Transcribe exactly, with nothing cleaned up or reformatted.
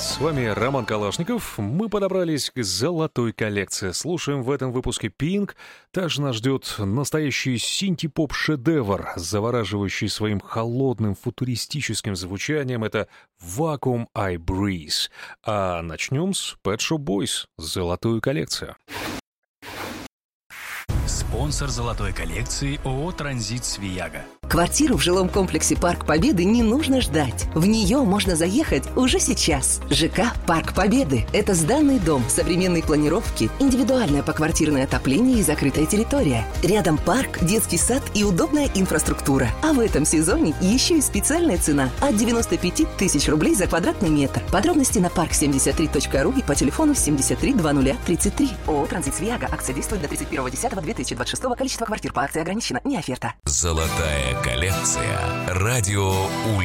С вами Роман Калашников. Мы подобрались к золотой коллекции. Слушаем в этом выпуске Pink. Также нас ждет настоящий синти-поп-шедевр, завораживающий своим холодным футуристическим звучанием. Это Vacuum I Breathe. А начнем с Pet Shop Boys. Золотую коллекцию. Спонсор золотой коллекции ООО «Транзит Свияга». Квартиру в жилом комплексе «Парк Победы» не нужно ждать. В нее можно заехать уже сейчас. ЖК «Парк Победы» — это сданный дом, современной планировки, индивидуальное поквартирное отопление и закрытая территория. Рядом парк, детский сад и удобная инфраструктура. А в этом сезоне еще и специальная цена от девяносто пять тысяч рублей за квадратный метр. Подробности на парк семьдесят три точка ру и по телефону семьдесят три двадцать тридцать три. ООО «Транзит Свияга». Акция действует до тридцать первого десятого две тысячи двадцать шестого. Количество квартир по акции ограничено. Не оферта. Золотая коллекция. Радио Уль.